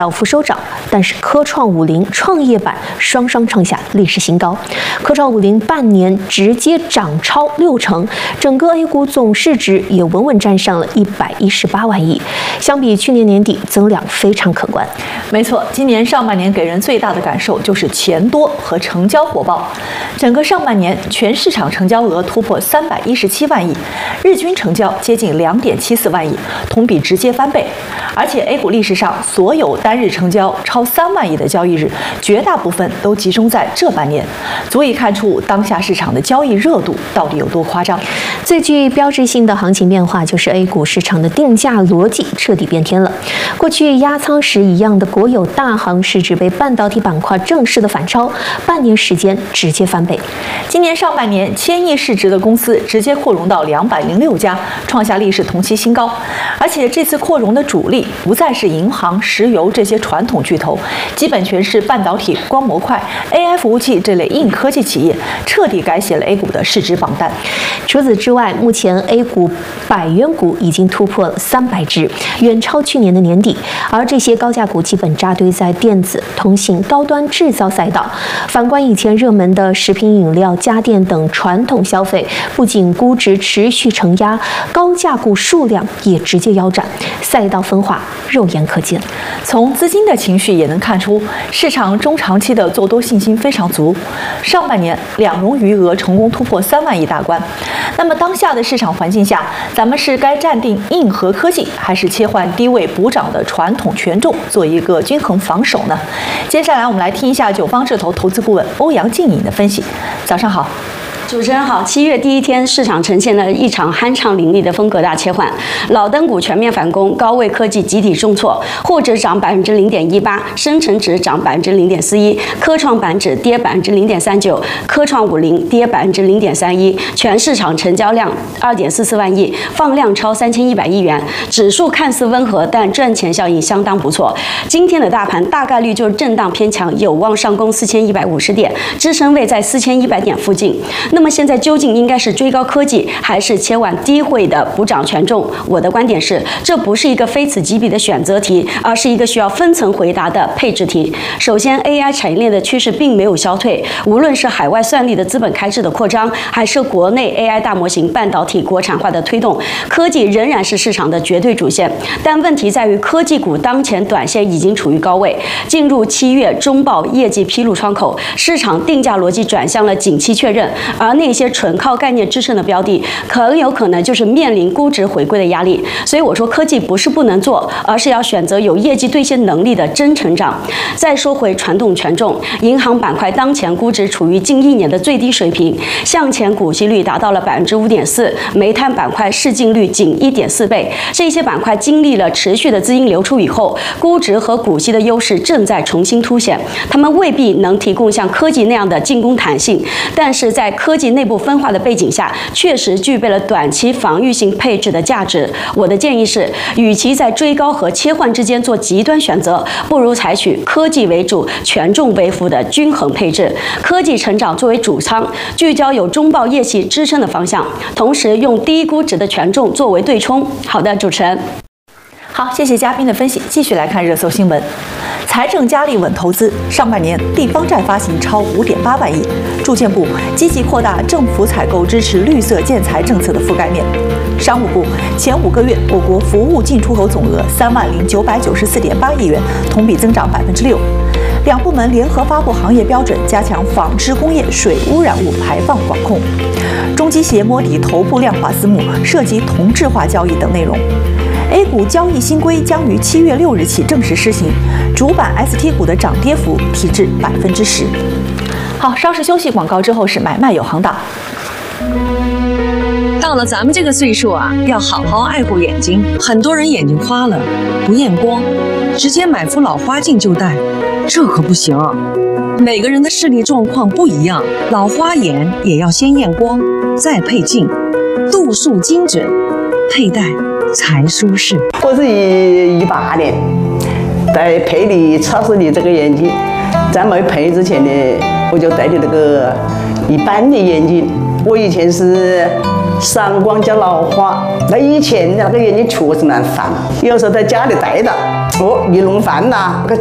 小幅收涨，但是科创50创业板双双创下历史新高。科创50半年直接涨超60%，整个 A 股总市值也稳稳站上了118万亿，相比去年年底增量非常可观。 没错，今年上半年给人最大的感受就是钱多和成交火爆。整个上半年全市场成交额突破317万亿，日均成交接近2.74万亿，同比直接翻倍。而且 A 股历史上所有单日成交超3万亿的交易日，绝大部分都集中在这半年，足以看出当下市场的交易热度到底有多夸张。 最具标志性的行情变化就是 A 股市场的定价逻辑彻底变天了。过去压仓时一样的国有大行市值被半导体板块正式的反超，半年时间直接翻倍。 今年上半年1000亿市值的公司直接扩容到206家，创下历史同期新高。而且这次扩容的主力不再是银行、石油这些传统巨头，基本全是半导体、光模块、AI 服务器这类硬科技企业，彻底改写了 A 股的市值榜单。 除此之外，目前 A 股百元股已经突破了300只，远超去年的年底。而这些高价股基本扎堆在电子、通信、高端制造赛道。反观以前热门的食品饮料、家电等传统消费，不仅估值持续承压，高价股数量也直接腰斩，赛道分化肉眼可见。 从资金的情绪也能看出，市场中长期的做多信心非常足。上半年两融余额成功突破3万亿大关。那么当下的市场环境下，咱们是该站定硬核科技，还是切换低位补涨的传统权重，做一个均衡防守呢？接下来我们来听一下九方智投投资顾问欧阳靖颖的分析。早上好。 主持人好，7月第一天，市场呈现了一场酣畅淋漓的风格大切换，老登股全面反攻，高位科技集体重挫，沪指涨0.18%，深成指涨0.41%，科创板指跌0.39%，科创50跌0.31%，全市场成交量2.44万亿，放量超3100亿元，指数看似温和，但赚钱效应相当不错。今天的大盘大概率就是震荡偏强，有望上攻4150点，支撑位在4100点附近。那么现在究竟应该是追高科技，还是切换低位的补涨权重？我的观点是，这不是一个非此即彼的选择题，而是一个需要分层回答的配置题。首先 ，AI 产业链的趋势并没有消退，无论是海外算力的资本开支的扩张，还是国内 AI 大模型、半导体国产化的推动，科技仍然是市场的绝对主线。但问题在于，科技股当前短线已经处于高位，进入7月中报业绩披露窗口，市场定价逻辑转向了景气确认。而那些纯靠概念支撑的标的，很有可能就是面临估值回归的压力。所以我说，科技不是不能做，而是要选择有业绩兑现能力的真成长。再说回传动权重，银行板块当前估值处于近1年的最低水平，向前股息率达到了5.4%，煤炭板块市净率仅1.4倍。这些板块经历了持续的资金流出以后，估值和股息的优势正在重新凸显。他们未必能提供像科技那样的进攻弹性，但是在科技内部分化的背景下，确实具备了短期防御性配置的价值。我的建议是，与其在追高和切换之间做极端选择，不如采取科技为主、权重为辅的均衡配置。科技成长作为主仓，聚焦有中报业绩支撑的方向，同时用低估值的权重作为对冲。好的，主持人。 好，谢谢嘉宾的分析。继续来看热搜新闻。财政加力稳投资，上半年地方债发行超5.8万亿。住建部积极扩大政府采购支持绿色建材政策的覆盖面。商务部前5个月我国服务进出口总额30994.8亿元，同比增长6%。两部门联合发布行业标准，加强纺织工业水污染物排放管控。中基协摸底头部量化私募，涉及同质化交易等内容。A 股交易新规将于7月6日起正式施行，主板 ST 股的涨跌幅提至10%。好，稍事休息，广告之后是买卖有行档。 到了咱们这个岁数啊，要好好爱护眼睛。很多人眼睛花了，不验光，直接买副老花镜就戴，这可不行。每个人的视力状况不一样，老花眼也要先验光，再配镜，度数精准，佩戴才舒适。 我是18年在配的测试的这个眼镜，在没配之前呢，我就戴的那个一般的眼镜。我以前是散光加老花，那以前那个眼睛确实难烦，有时候在家里戴着， 哦，一弄饭呐，